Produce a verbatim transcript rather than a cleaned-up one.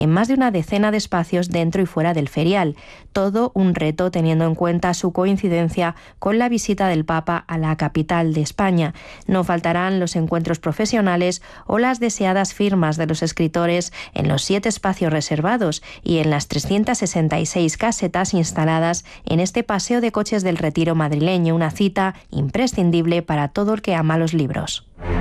en más de una decena de espacios dentro y fuera del ferial. Todo un reto teniendo en cuenta su coincidencia con la visita del Papa a la capital de España. No faltarán los encuentros profesionales o las deseadas firmas de los escritores en los siete espacios reservados y en las trescientas sesenta y seis casetas instaladas en este paseo de coches del Retiro madrileño, una cita imprescindible para todo el que ama los libros.